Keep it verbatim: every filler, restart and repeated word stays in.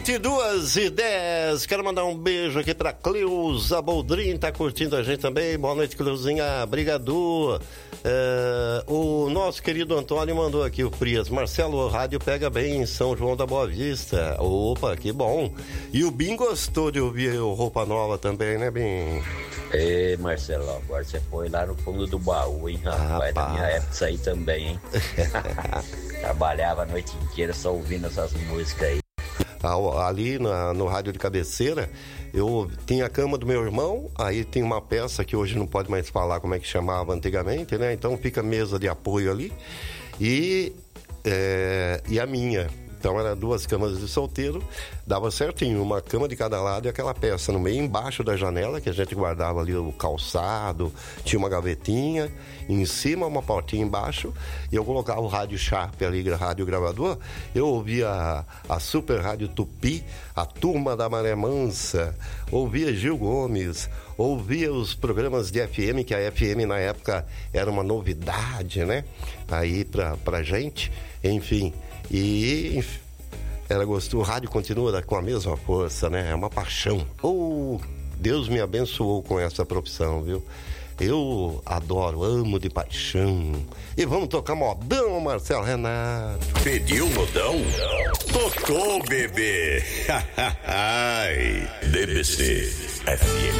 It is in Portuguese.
vinte e duas e dez, quero mandar um beijo aqui pra Cleusa Boldrin, tá curtindo a gente também. Boa noite, Cleuzinha, brigadu. É, o nosso querido Antônio mandou aqui o Frias. Marcelo, o rádio pega bem em São João da Boa Vista. Opa, que bom. E o Bim gostou de ouvir o Roupa Nova também, né, Bim? Ê, Marcelo, agora você foi lá no fundo do baú, hein, rapaz? Na minha época isso aí também, hein? Trabalhava a noite inteira só ouvindo essas músicas aí. Ali na, no rádio de cabeceira, eu tinha a cama do meu irmão, aí tem uma peça que hoje não pode mais falar como é que chamava antigamente, né? Então fica mesa de apoio ali e, é, e a minha. Então eram duas camas de solteiro, dava certinho, uma cama de cada lado e aquela peça no meio, embaixo da janela, que a gente guardava ali o calçado, tinha uma gavetinha, em cima uma portinha embaixo, e eu colocava o rádio Sharp ali, rádio gravador, eu ouvia a, a Super Rádio Tupi, a Turma da Maré Mansa, ouvia Gil Gomes, ouvia os programas de F M, que a F M na época era uma novidade, né, aí pra, pra gente, enfim... E ela gostou, o rádio continua com a mesma força, né? É uma paixão. Oh, Deus me abençoou com essa profissão, viu? Eu adoro, amo de paixão. E vamos tocar modão, Marcelo Renato. Pediu modão? Tocou, bebê. D B C F M.